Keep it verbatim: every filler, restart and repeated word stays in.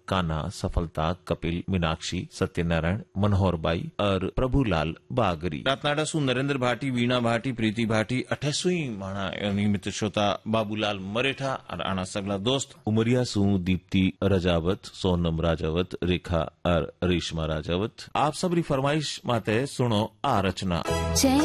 कान्हा, सफलता, कपिल, मीनाक्षी, सत्यनारायण, मनोहर बाई और प्रभुलाल बागरी। रत्नाडा सु नरेंद्र भाटी, वीणा भाटी, प्रीति भाटी, अठासवी माणा नियमित श्रोता बाबूलाल मरेठा और आना सगला दोस्त। उमरिया सु दीप्ति रजावत, सोनम राजावत, रेखा और रेशमा राजावत। आप सबरी फरमाइश माते सुनो आ रचना।